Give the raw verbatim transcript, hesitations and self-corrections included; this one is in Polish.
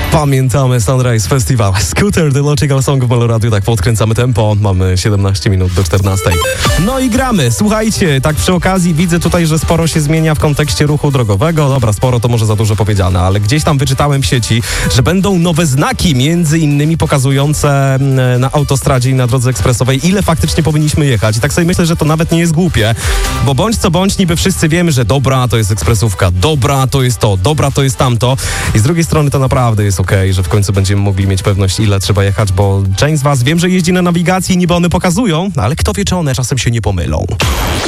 Pamiętamy Sunrise Festival. Scooter, The Logical Song w Meloradiu. Tak podkręcamy tempo. Mamy siedemnaście minut do czternastej. No i gramy. Słuchajcie, tak przy okazji widzę tutaj, że sporo się zmienia w kontekście ruchu drogowego. Dobra, sporo to może za dużo powiedziane, ale gdzieś tam wyczytałem w sieci, że będą nowe znaki, między innymi pokazujące na autostradzie i na drodze ekspresowej, ile faktycznie powinniśmy jechać. I tak sobie myślę, że to nawet nie jest głupie, bo bądź co bądź niby wszyscy wiemy, że dobra, to jest ekspresówka, dobra, to jest to, dobra, to jest tamto. I z drugiej strony to naprawdę jest okej, okay, że w końcu będziemy mogli mieć pewność, ile trzeba jechać, bo część z was wiem, że jeździ na nawigacji i niby one pokazują, ale kto wie, czy one czasem się nie pomylą.